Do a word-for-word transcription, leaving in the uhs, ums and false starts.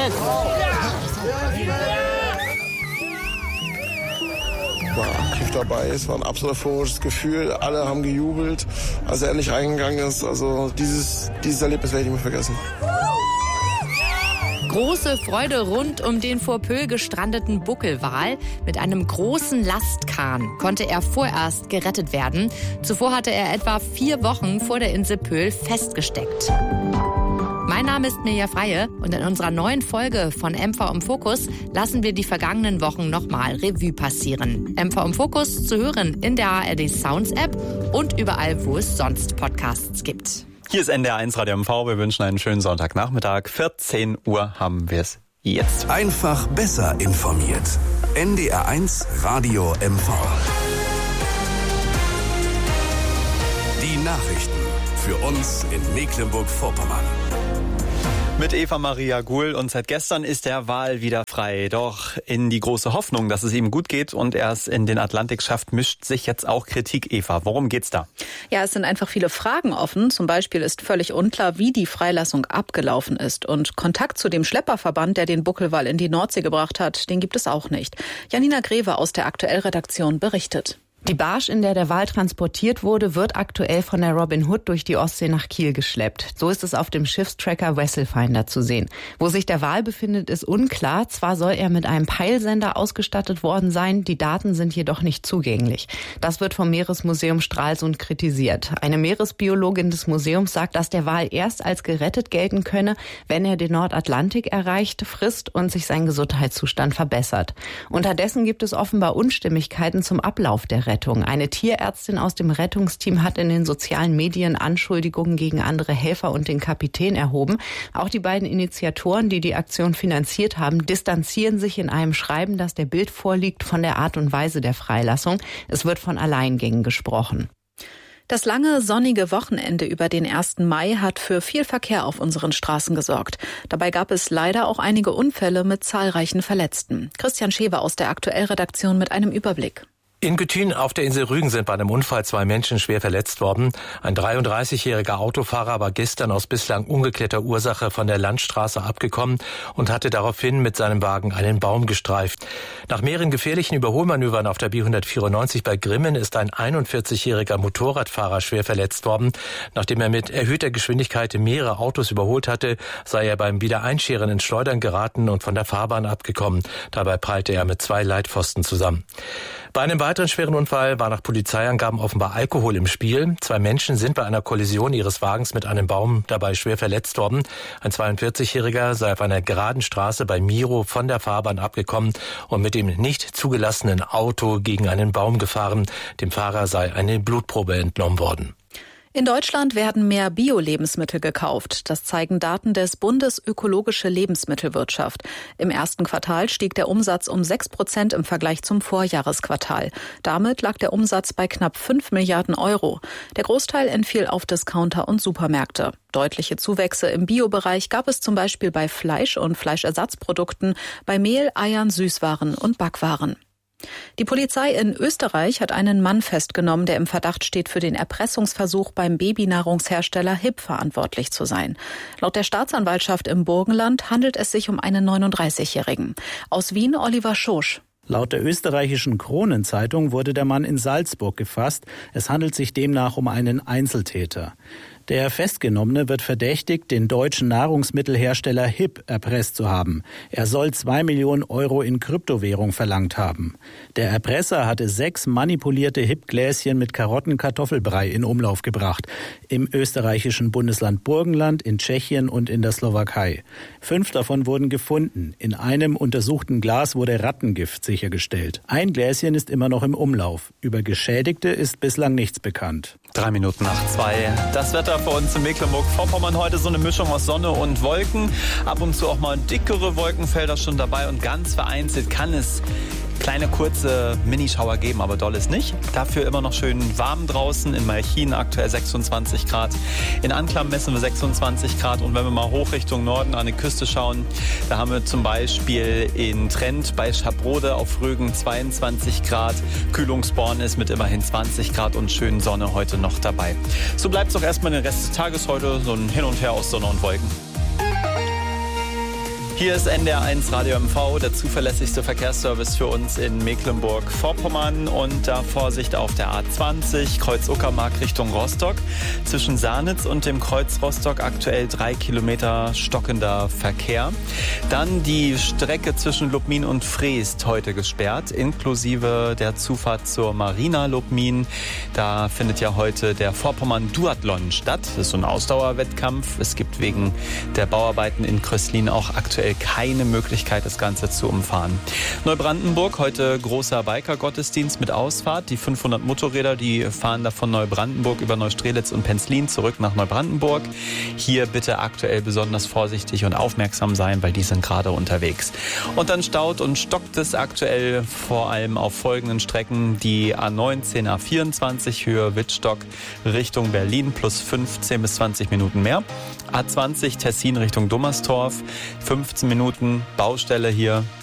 War aktiv dabei, es war ein absolut euphorisches Gefühl, alle haben gejubelt, als er endlich reingegangen ist. Also dieses, dieses Erlebnis werde ich nicht mehr vergessen. Große Freude rund um den vor Pöhl gestrandeten Buckelwal. Mit einem großen Lastkahn konnte er vorerst gerettet werden. Zuvor hatte er etwa vier Wochen vor der Insel Pöhl festgesteckt. Mein Name ist Mirja Freie und in unserer neuen Folge von M V im Fokus lassen wir die vergangenen Wochen nochmal Revue passieren. M V im Fokus zu hören in der A R D Sounds App und überall, wo es sonst Podcasts gibt. Hier ist N D R eins Radio M V. Wir wünschen einen schönen Sonntagnachmittag. vierzehn Uhr haben wir es jetzt. Einfach besser informiert. N D R eins Radio M V. Die Nachrichten für uns in Mecklenburg-Vorpommern. Mit Eva Maria Guhl und seit gestern ist der Wal wieder frei. Doch in die große Hoffnung, dass es ihm gut geht und er es in den Atlantik schafft, mischt sich jetzt auch Kritik. Eva, worum geht's da? Ja, es sind einfach viele Fragen offen. Zum Beispiel ist völlig unklar, wie die Freilassung abgelaufen ist. Und Kontakt zu dem Schlepperverband, der den Buckelwal in die Nordsee gebracht hat, den gibt es auch nicht. Janina Greve aus der Aktuell-Redaktion berichtet. Die Barge, in der der Wal transportiert wurde, wird aktuell von der Robin Hood durch die Ostsee nach Kiel geschleppt. So ist es auf dem Schiffstracker Vesselfinder zu sehen. Wo sich der Wal befindet, ist unklar. Zwar soll er mit einem Peilsender ausgestattet worden sein, die Daten sind jedoch nicht zugänglich. Das wird vom Meeresmuseum Stralsund kritisiert. Eine Meeresbiologin des Museums sagt, dass der Wal erst als gerettet gelten könne, wenn er den Nordatlantik erreicht, frisst und sich sein Gesundheitszustand verbessert. Unterdessen gibt es offenbar Unstimmigkeiten zum Ablauf der Rettung. Eine Tierärztin aus dem Rettungsteam hat in den sozialen Medien Anschuldigungen gegen andere Helfer und den Kapitän erhoben. Auch die beiden Initiatoren, die die Aktion finanziert haben, distanzieren sich in einem Schreiben, das der Bild vorliegt, von der Art und Weise der Freilassung. Es wird von Alleingängen gesprochen. Das lange sonnige Wochenende über den ersten Mai hat für viel Verkehr auf unseren Straßen gesorgt. Dabei gab es leider auch einige Unfälle mit zahlreichen Verletzten. Christian Schewe aus der Aktuell-Redaktion mit einem Überblick. In Gütün auf der Insel Rügen sind bei einem Unfall zwei Menschen schwer verletzt worden. Ein dreiunddreißigjähriger Autofahrer war gestern aus bislang ungeklärter Ursache von der Landstraße abgekommen und hatte daraufhin mit seinem Wagen einen Baum gestreift. Nach mehreren gefährlichen Überholmanövern auf der B hundertvierundneunzig bei Grimmen ist ein einundvierzigjähriger Motorradfahrer schwer verletzt worden. Nachdem er mit erhöhter Geschwindigkeit mehrere Autos überholt hatte, sei er beim Wiedereinscheren ins Schleudern geraten und von der Fahrbahn abgekommen. Dabei prallte er mit zwei Leitpfosten zusammen. Bei einem weiteren schweren Unfall war nach Polizeiangaben offenbar Alkohol im Spiel. Zwei Menschen sind bei einer Kollision ihres Wagens mit einem Baum dabei schwer verletzt worden. Ein zweiundvierzigjähriger sei auf einer geraden Straße bei Miro von der Fahrbahn abgekommen und mit dem nicht zugelassenen Auto gegen einen Baum gefahren. Dem Fahrer sei eine Blutprobe entnommen worden. In Deutschland werden mehr Bio-Lebensmittel gekauft. Das zeigen Daten des Bundes Ökologische Lebensmittelwirtschaft. Im ersten Quartal stieg der Umsatz um sechs Prozent im Vergleich zum Vorjahresquartal. Damit lag der Umsatz bei knapp fünf Milliarden Euro. Der Großteil entfiel auf Discounter und Supermärkte. Deutliche Zuwächse im Bio-Bereich gab es zum Beispiel bei Fleisch und Fleischersatzprodukten, bei Mehl, Eiern, Süßwaren und Backwaren. Die Polizei in Österreich hat einen Mann festgenommen, der im Verdacht steht, für den Erpressungsversuch beim Babynahrungshersteller Hip verantwortlich zu sein. Laut der Staatsanwaltschaft im Burgenland handelt es sich um einen neununddreißigjährigen. Aus Wien Oliver Schosch. Laut der österreichischen Kronenzeitung wurde der Mann in Salzburg gefasst. Es handelt sich demnach um einen Einzeltäter. Der Festgenommene wird verdächtigt, den deutschen Nahrungsmittelhersteller Hip erpresst zu haben. Er soll zwei Millionen Euro in Kryptowährung verlangt haben. Der Erpresser hatte sechs manipulierte Hip-Gläschen mit Karottenkartoffelbrei in Umlauf gebracht. Im österreichischen Bundesland Burgenland, in Tschechien und in der Slowakei. Fünf davon wurden gefunden. In einem untersuchten Glas wurde Rattengift sichergestellt. Ein Gläschen ist immer noch im Umlauf. Über Geschädigte ist bislang nichts bekannt. Drei Minuten nach zwei. Das Wetter für uns in Mecklenburg-Vorpommern heute so eine Mischung aus Sonne und Wolken. Ab und zu auch mal dickere Wolkenfelder schon dabei und ganz vereinzelt kann es kleine kurze Minischauer geben, aber doll ist nicht. Dafür immer noch schön warm draußen. In Malchin aktuell sechsundzwanzig Grad. In Anklam messen wir sechsundzwanzig Grad. Und wenn wir mal hoch Richtung Norden an die Küste schauen, da haben wir zum Beispiel in Trent bei Schabrode auf Rügen zweiundzwanzig Grad. Kühlungsborn ist mit immerhin zwanzig Grad und schönen Sonne heute noch dabei. So bleibt es auch erstmal den Rest des Tages heute. So ein Hin und Her aus Sonne und Wolken. Hier ist N D R eins Radio M V, der zuverlässigste Verkehrsservice für uns in Mecklenburg-Vorpommern. Und da Vorsicht auf der A zwanzig, Kreuz Uckermark Richtung Rostock. Zwischen Sahnitz und dem Kreuz Rostock aktuell drei Kilometer stockender Verkehr. Dann die Strecke zwischen Lubmin und Freest heute gesperrt, inklusive der Zufahrt zur Marina Lubmin. Da findet ja heute der Vorpommern-Duathlon statt. Das ist so ein Ausdauerwettkampf. Es gibt wegen der Bauarbeiten in Kröslin auch aktuell keine Möglichkeit, das Ganze zu umfahren. Neubrandenburg, heute großer Biker-Gottesdienst mit Ausfahrt. Die fünfhundert Motorräder, die fahren da von Neubrandenburg über Neustrelitz und Penzlin zurück nach Neubrandenburg. Hier bitte aktuell besonders vorsichtig und aufmerksam sein, weil die sind gerade unterwegs. Und dann staut und stockt es aktuell vor allem auf folgenden Strecken. Die A neunzehn, A vierundzwanzig Höhe Wittstock Richtung Berlin plus fünfzehn bis zwanzig Minuten mehr. A zwanzig Tessin Richtung Dummerstorf, fünfzehn Minuten Baustelle hier